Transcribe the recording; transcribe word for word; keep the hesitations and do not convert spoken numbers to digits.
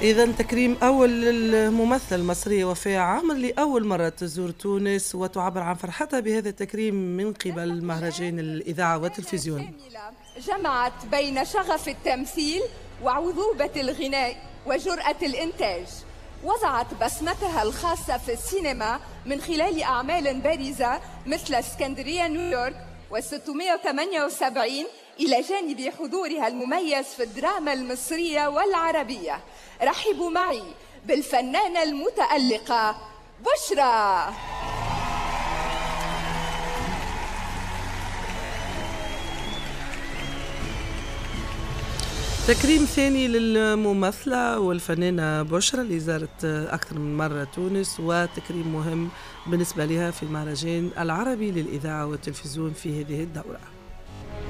إذا تكريم أول للممثلة المصرية وفاء عامر لأول مرة تزور تونس وتعبر عن فرحتها بهذا التكريم من قبل مهرجان الإذاعة والتلفزيون. جمعت بين شغف التمثيل وعذوبة الغناء وجرأة الإنتاج، وضعت بصمتها الخاصة في السينما من خلال أعمال بارزة مثل اسكندرية نيويورك وستمائة وثمانية وسبعين، إلى جانب حضورها المميز في الدراما المصرية والعربية. رحبوا معي بالفنانة المتألقة بشرى. تكريم ثاني للممثلة والفنانة بشرى اللي زارت أكثر من مرة تونس، وتكريم مهم بالنسبة لها في المهرجان العربي للإذاعة والتلفزيون في هذه الدورة.